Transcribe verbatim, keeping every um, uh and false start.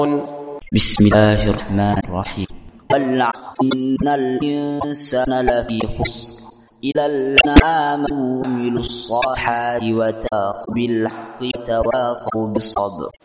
بسم الله الرحمن الرحيم. والعصر إن الإنسان لفي خسر إلا الذين آمنوا وعملوا الصالحات وتواصوا بالحق وتواصوا بالصبر.